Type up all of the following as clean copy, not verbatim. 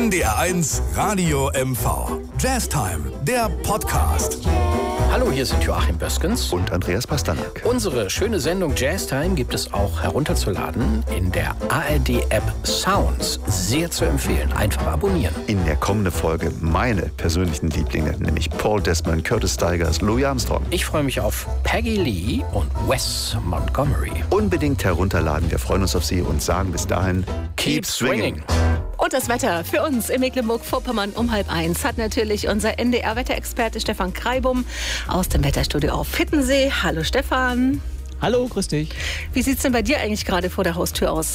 NDR1 Radio MV. Jazztime, der Podcast. Hallo, hier sind Joachim Böskens und Andreas Pasternak. Unsere schöne Sendung Jazztime gibt es auch herunterzuladen in der ARD-App Sounds. Sehr zu empfehlen. Einfach abonnieren. In der kommenden Folge meine persönlichen Lieblinge, nämlich Paul Desmond, Curtis Stigers, Louis Armstrong. Ich freue mich auf Peggy Lee und Wes Montgomery. Unbedingt herunterladen. Wir freuen uns auf Sie und sagen bis dahin, keep swinging. Und das Wetter für uns in Mecklenburg-Vorpommern um 12:30 hat natürlich unser NDR-Wetterexperte Stefan Kreibum aus dem Wetterstudio auf Hittensee. Hallo Stefan. Hallo, grüß dich. Wie sieht es denn bei dir eigentlich gerade vor der Haustür aus?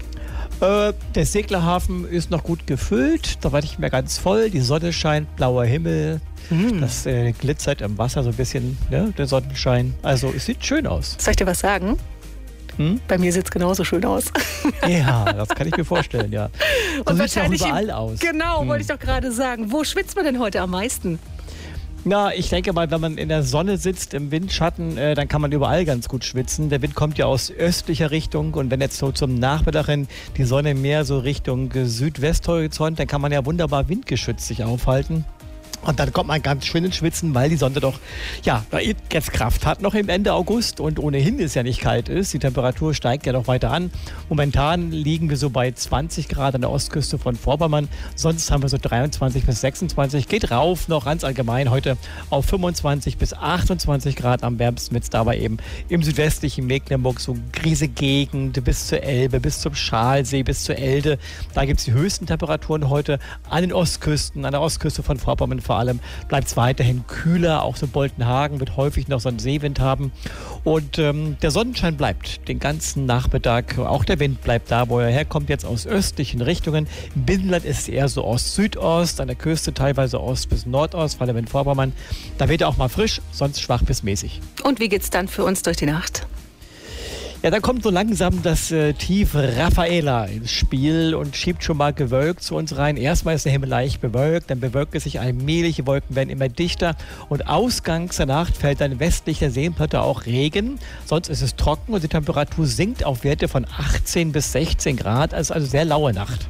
Der Seglerhafen ist noch gut gefüllt, da war ich mehr ganz voll, die Sonne scheint, blauer Himmel, das glitzert im Wasser so ein bisschen, ne, der Sonnenschein. Also es sieht schön aus. Soll ich dir was sagen? Bei mir sieht es genauso schön aus. Ja, das kann ich mir vorstellen, ja. So sieht es ja auch überall aus. Genau, wollte ich doch gerade sagen. Wo schwitzt man denn heute am meisten? Na, ich denke mal, wenn man in der Sonne sitzt, im Windschatten, dann kann man überall ganz gut schwitzen. Der Wind kommt ja aus östlicher Richtung und wenn jetzt so zum Nachmittag hin die Sonne mehr so Richtung Südwesthorizont, dann kann man ja wunderbar windgeschützt sich aufhalten. Und dann kommt man ganz schön ins Schwitzen, weil die Sonne doch, ja, jetzt Kraft hat noch im Ende August und ohnehin es ja nicht kalt ist. Die Temperatur steigt ja noch weiter an. Momentan liegen wir so bei 20 Grad an der Ostküste von Vorpommern. Sonst haben wir so 23 bis 26. Geht rauf noch ganz allgemein heute auf 25 bis 28 Grad. Am wärmsten wird es dabei eben im südwestlichen Mecklenburg, so Griese-Gegend bis zur Elbe, bis zum Schalsee, bis zur Elde. Da gibt es die höchsten Temperaturen heute an den Ostküsten, an der Ostküste von Vorpommern. Vor allem bleibt es weiterhin kühler. Auch so Boltenhagen wird häufig noch so einen Seewind haben. Und der Sonnenschein bleibt den ganzen Nachmittag. Auch der Wind bleibt da, wo er herkommt, jetzt aus östlichen Richtungen. Im Binnenland ist es eher so Ost-Südost, an der Küste teilweise Ost bis Nordost, vor allem in Vorpommern. Da wird er auch mal frisch, sonst schwach bis mäßig. Und wie geht's dann für uns durch die Nacht? Ja, dann kommt so langsam das Tief Rafaela ins Spiel und schiebt schon mal gewölkt zu uns rein. Erstmal ist der Himmel leicht bewölkt, dann bewölkt es sich allmählich, die Wolken werden immer dichter und ausgangs der Nacht fällt dann westlich der Seenplatte auch Regen. Sonst ist es trocken und die Temperatur sinkt auf Werte von 18 bis 16 Grad, also sehr laue Nacht.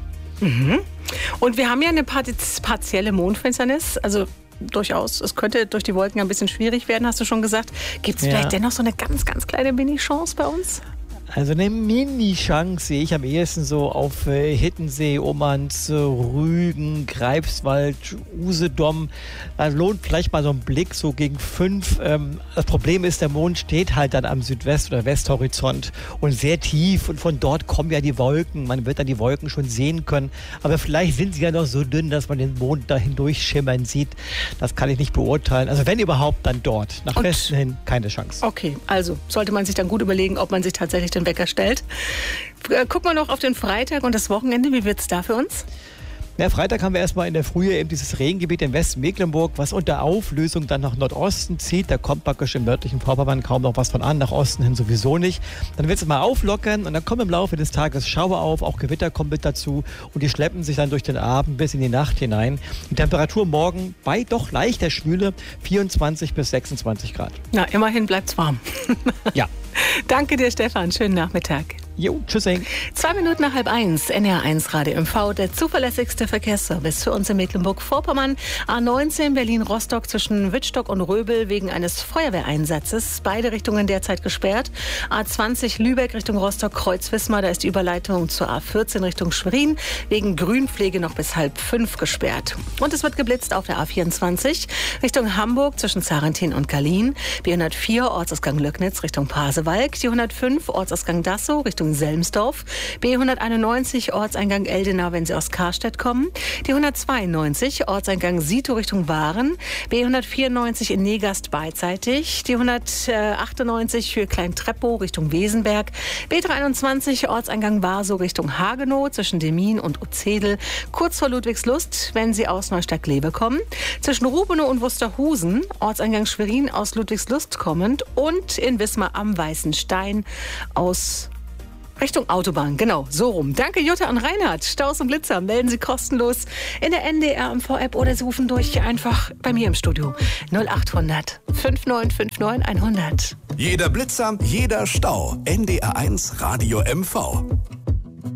Und wir haben ja eine partielle Mondfinsternis, also durchaus, es könnte durch die Wolken ein bisschen schwierig werden, hast du schon gesagt. Gibt es vielleicht dennoch so eine ganz, ganz kleine Mini-Chance bei uns? Also eine Mini-Chance sehe ich am ehesten so auf Hittensee, Ummanz, Rügen, Greifswald, Usedom. Da lohnt vielleicht mal so ein Blick so gegen 5. Das Problem ist, der Mond steht halt dann am Südwest- oder Westhorizont und sehr tief und von dort kommen ja die Wolken. Man wird dann die Wolken schon sehen können, aber vielleicht sind sie ja noch so dünn, dass man den Mond da hindurch schimmern sieht. Das kann ich nicht beurteilen. Also wenn überhaupt, dann dort. Nach Westen hin keine Chance. Okay, also sollte man sich dann gut überlegen, ob man sich tatsächlich den Wecker stellt. Gucken wir noch auf den Freitag und das Wochenende. Wie wird es da für uns? Ja, Freitag haben wir erstmal in der Frühe eben dieses Regengebiet in Westmecklenburg, was unter Auflösung dann nach Nordosten zieht. Da kommt praktisch im nördlichen Vorpommern kaum noch was von an, nach Osten hin sowieso nicht. Dann wird es mal auflockern und dann kommen im Laufe des Tages Schauer auf, auch Gewitter kommen mit dazu und die schleppen sich dann durch den Abend bis in die Nacht hinein. Die Temperatur morgen bei doch leichter Schwüle 24 bis 26 Grad. Na, immerhin bleibt es warm. Ja. Danke dir, Stefan. Schönen Nachmittag. Jo, tschüssing. 2 Minuten nach 12:30, NDR1 Radio MV, der zuverlässigste Verkehrsservice für uns in Mecklenburg-Vorpommern. A19 Berlin-Rostock zwischen Wittstock und Röbel wegen eines Feuerwehreinsatzes. Beide Richtungen derzeit gesperrt. A20 Lübeck Richtung Rostock-Kreuz-Wismar, da ist die Überleitung zur A14 Richtung Schwerin wegen Grünpflege noch bis 4:30 gesperrt. Und es wird geblitzt auf der A24 Richtung Hamburg zwischen Zarentin und Kalin. B104 Ortsausgang Löcknitz Richtung Pasewalk. Die 105 Ortsausgang Dassow Richtung Selmsdorf, B191 Ortseingang Eldena, wenn Sie aus Karstedt kommen, die 192 Ortseingang Sito Richtung Waren, B194 in Negast beidseitig, die 198 für Klein-Treppow Richtung Wesenberg, B321 Ortseingang Warsow Richtung Hagenow zwischen Demmin und Uzzedel, kurz vor Ludwigslust, wenn Sie aus Neustadt-Glewe kommen, zwischen Rubenow und Wusterhusen, Ortseingang Schwerin aus Ludwigslust kommend und in Wismar am Weißen Stein aus Richtung Autobahn, genau, so rum. Danke Jutta und Reinhard. Staus und Blitzer melden Sie kostenlos in der NDR MV-App oder Sie rufen durch einfach bei mir im Studio 0800 5959 100. Jeder Blitzer, jeder Stau. NDR1 Radio MV.